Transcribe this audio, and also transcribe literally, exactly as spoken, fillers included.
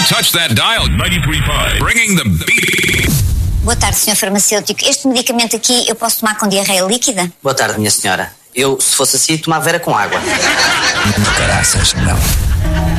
Don't touch that dial. ninety-three point five. Bringing the beat. Boa tarde, senhor farmacêutico. Este medicamento aqui eu posso tomar com diarreia líquida? Boa tarde, minha senhora. Eu, se fosse assim, tomava era com água. Caraças, não.